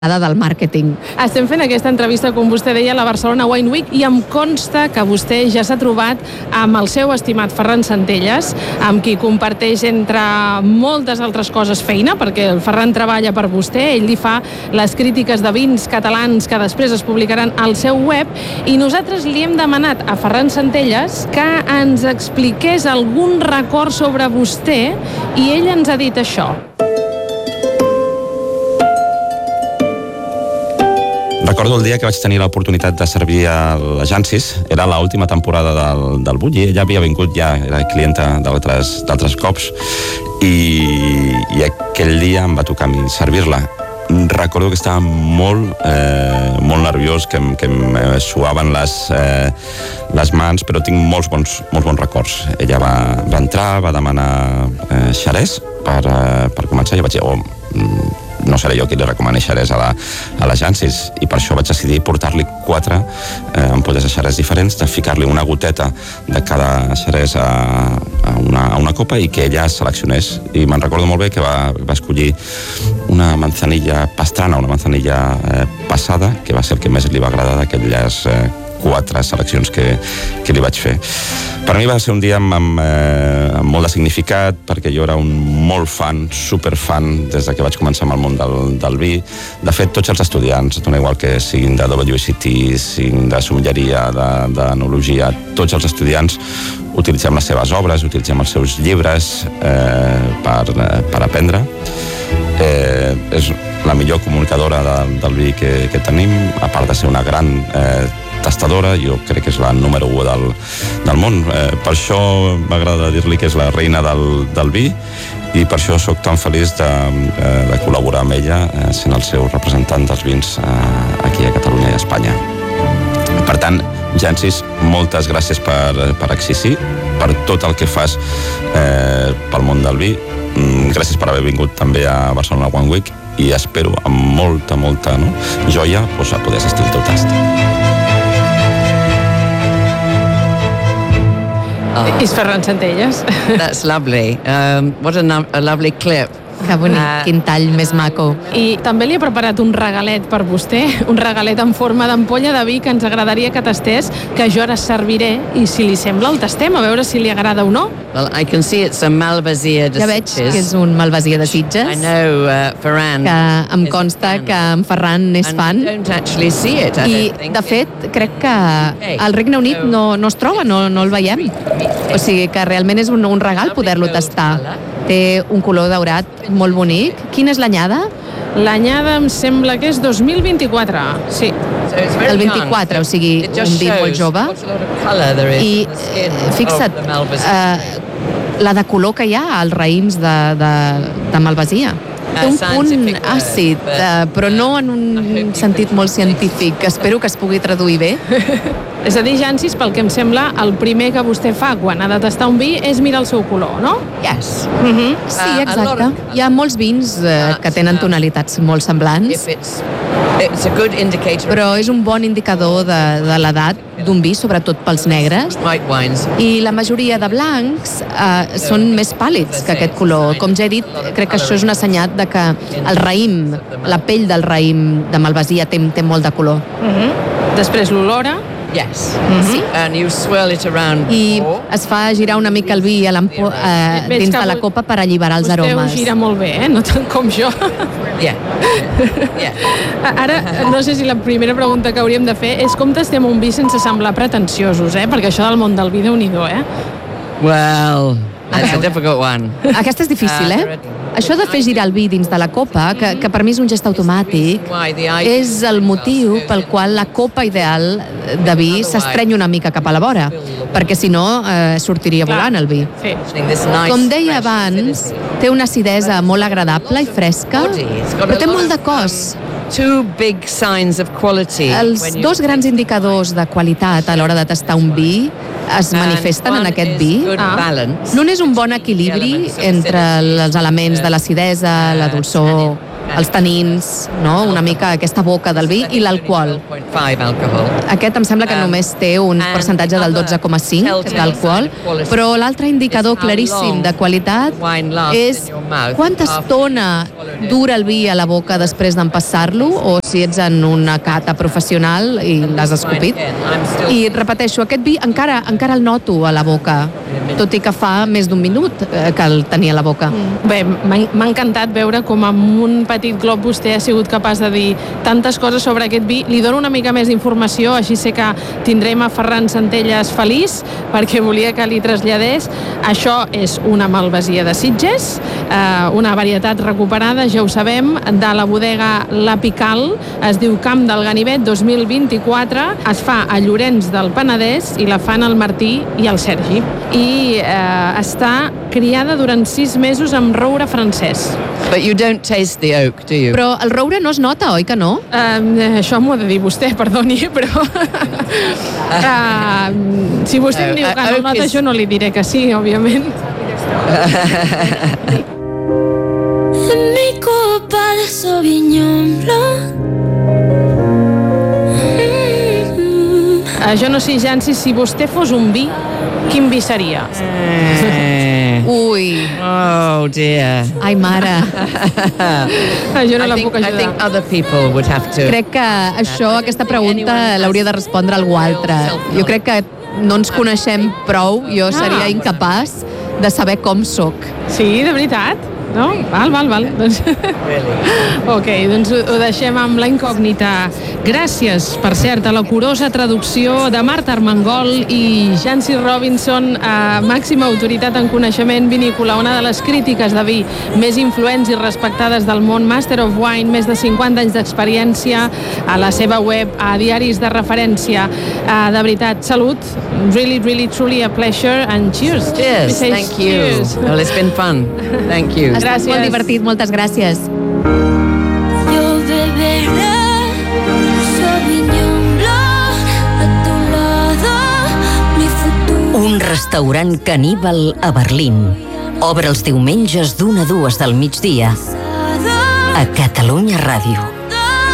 del màrqueting. Estem fent aquesta entrevista, com vostè deia, a la Barcelona Wine Week, i em consta que vostè ja s'ha trobat amb el seu estimat Ferran Centelles, amb qui comparteix, entre moltes altres coses, feina, perquè el Ferran treballa per vostè, ell li fa les crítiques de vins catalans que després es publicaran al seu web, i nosaltres li hem demanat a Ferran Centelles que ens expliqués algun record sobre vostè, i ell ens ha dit això. Recordo el dia que vaig tenir l'oportunitat de servir a l'Agencis, era l'última temporada del Bull, i ella havia vingut ja, era clienta d'altres cops, i aquell dia em va tocar a mi servir-la. Recordo que estava molt nerviós, que em suaven les mans, però tinc molts bons records. Ella va entrar, va demanar xerès per començar, i jo vaig dir, no seré jo qui li recomani xerès a l'Agencis, i per això vaig decidir portar-li 4 ampolles de xerès diferents, de ficar-li una goteta de cada xerès a una copa i que ella seleccionés. I me'n recordo molt bé que va escollir una manzanilla pastrana, una manzanilla passada, que va ser el que més li va agradar d'aquelles 4 seleccions que li vaig fer. Per mi va ser un dia amb molt de significat, perquè jo era un molt fan, superfan, des que vaig començar amb el món del vi. De fet, tots els estudiants, dona igual que siguin de WSET, siguin de sommelleria, d'enologia, tots els estudiants utilitzem les seves obres, utilitzem els seus llibres per aprendre. És la millor comunicadora del vi que tenim, a part de ser una gran tastadora, jo crec que és la número 1 del món. Per això m'agrada dir-li que és la reina del vi, i per això sóc tan feliç de col·laborar amb ella, sent el seu representant dels vins aquí a Catalunya i a Espanya. Per tant, Agencis, moltes gràcies per existir, per tot el que fas pel món del vi. Gràcies per haver vingut també a Barcelona Wine Week, i espero amb molta joia a poder assistir al teu tast. És Ferran Centelles. That's lovely. What a lovely clip. Que bonic, quin tall més maco. I també li he preparat un regalet per vostè, un regalet en forma d'ampolla de vi que ens agradaria que tastés, que jo ara serviré, i si li sembla el tastem, a veure si li agrada o no. Well, I can see it's a Malvasia de Sitges. Ja veig que és un Malvasia de Sitges. I know Ferran. Que em consta que en Ferran és fan. And don't actually see it, I, de fet, crec que al Regne Unit no es troba, no el veiem. O sigui que realment és un regal poder-lo tastar. Té un color daurat molt bonic. Quina és l'anyada? L'anyada em sembla que és 2024, sí. El 24, o sigui, un vi molt jove. I fixa't, la de color que hi ha als raïms de Malvasia. Té un punt àcid, però no en un sentit molt científic. Espero que es pugui traduir bé. És a dir, Agencis, pel que em sembla, el primer que vostè fa quan ha de tastar un vi és mirar el seu color, no? Yes. Sí, exacte. Hi ha molts vins que tenen tonalitats molt semblants, però és un bon indicador de l'edat d'un vi, sobretot pels negres. I la majoria de blancs són més pàl·lids que aquest color. Com ja he dit, crec que això és un assenyat de que el raïm, la pell del raïm de Malvasia té molt de color. Després l'olora. Yes. And you swirl it around. I es fa girar una mica el vi dins de la copa per alliberar els aromes. Vostè ho gira molt bé, no tant com jo. Ara, no sé si la primera pregunta que hauríem de fer és com tastem un vi sense semblar pretensiosos, perquè això del món del vi, Déu-n'hi-do, Well, that's a difficult one. Aquesta és difícil, Això de fer girar el vi dins de la copa, que per mi és un gest automàtic, és el motiu pel qual la copa ideal de vi s'estreny una mica cap a la vora, perquè si no sortiria volant el vi. Com deia abans, té una acidesa molt agradable i fresca, però té molt de cos. Els 2 grans indicadors de qualitat a l'hora de tastar un vi es manifesten en aquest vi. L'un és un bon equilibri entre els elements de l'acidesa, la dolçor els tanins, no? Una mica aquesta boca del vi, i l'alcohol. Aquest em sembla que només té un percentatge del 12,5 d'alcohol, però l'altre indicador claríssim de qualitat és quanta estona dura el vi a la boca després d'empassar-lo, o si ets en una cata professional i l'has escopit. I repeteixo, aquest vi encara el noto a la boca, tot i que fa més d'un minut que el tenia a la boca. Bé, m'ha encantat veure com amb un petit glob vostè ha sigut capaç de dir tantes coses sobre aquest vi. Li dono una mica més d'informació, així sé que tindrem a Ferran Centelles feliç, perquè volia que li traslladés. Això és una malvasia de Sitges, una varietat recuperada, ja ho sabem, de la bodega La Pical, es diu Camp del Ganivet 2024, es fa a Llorenç del Penedès i la fan el Martí i el Sergi. I està criada durant 6 mesos amb roure francès. But you don't taste the oak, do you? Però el roure no es nota, oi que no? Això m'ho ha de dir vostè, perdoni, però si vostè em diu que no nota, jo no li diré que sí, òbviament. Mi copa de Sauvignon Blanc. Jo no sé, Jansi, si vostè fos un vi, quin vi seria? Ui. Oh, dear. Ai, mare. Jo no la puc I ajudar. think other people would have to. Crec que aquesta pregunta l'hauria de respondre algú altre. Jo crec que no ens coneixem prou, jo seria incapaç de saber com sóc. Sí, de veritat? No? Val. Doncs... Ok, doncs ho deixem amb la incògnita. Gràcies, per cert, a la curosa traducció de Marta Armengol i Jancy Robinson, màxima autoritat en coneixement vinícola, una de les crítiques de vi més influents i respectades del món, Master of Wine, més de 50 anys d'experiència, a la seva web, a diaris de referència. De veritat, salut. Really, truly a pleasure, and cheers. Cheers, thank you. Cheers. Well, it's been fun. Thank you. Ha estat molt divertit, moltes gràcies. Yo beberé Sauvignon Blanc a tu lado, mi futuro. Un restaurant caníbal a Berlín. Obre els diumenges d'1 a 2 del migdia a Catalunya Ràdio.